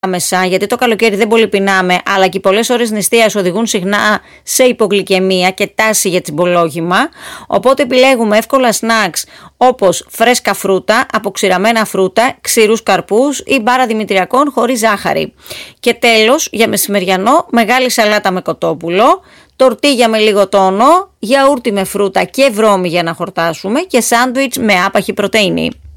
άμεσα, γιατί το καλοκαίρι δεν πολύ πεινάμε, αλλά και οι πολλές ώρες νηστείας οδηγούν συχνά σε υπογλυκαιμία και τάση για τσιμπολόγημα. Οπότε επιλέγουμε εύκολα σνακς όπως φρέσκα φρούτα, αποξηραμένα φρούτα, ξηρούς καρπούς ή μπάρα δημητριακών χωρίς ζάχαρη. Και τέλος, για μεσημεριανό, μεγάλη σαλάτα με κοτόπουλο, τορτίγια με λίγο τόνο, γιαούρτι με φρούτα και βρώμη για να χορτάσουμε και σάντουιτς με άπαχη πρωτεΐνη.